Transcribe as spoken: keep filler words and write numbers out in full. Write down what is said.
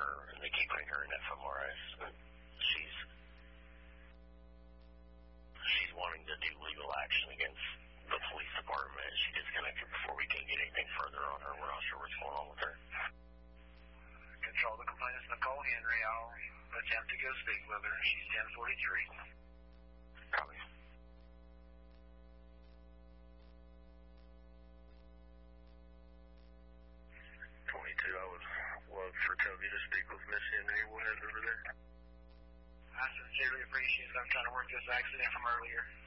her, and they keep putting her in F M R S. She's she's wanting to do legal action against the police department. She disconnected before we can get anything further on her. We're not sure what's going on with her. Control, the complainant is Nicole Henry. I'll attempt to go speak with her. She's ten forty-three. Copy. twenty-two, I would love for Toby to speak with Miss Henry. What is over there? I sincerely appreciate it. I'm trying to work this accident from earlier.